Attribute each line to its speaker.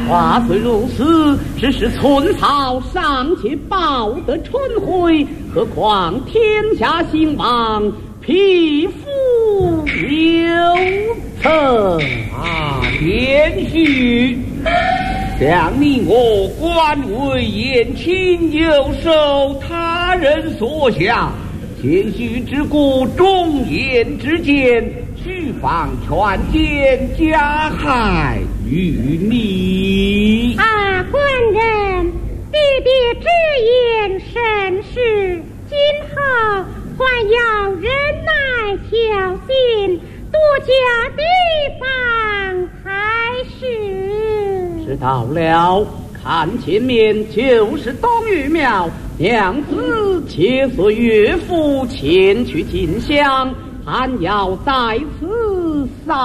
Speaker 1: 话虽如此，只是寸草尚且报得春晖，何况天下兴亡，匹夫有责
Speaker 2: 啊！连续将你我官为言亲，又受他人所下，谦虚之故，忠言之见，虚放权奸，加害于你。
Speaker 3: 啊，官人，弟弟之言甚是，今后还要忍耐小心，多加提防才是。
Speaker 1: 知道了，看前面就是东玉庙，娘子且随岳父前去进香，还要在此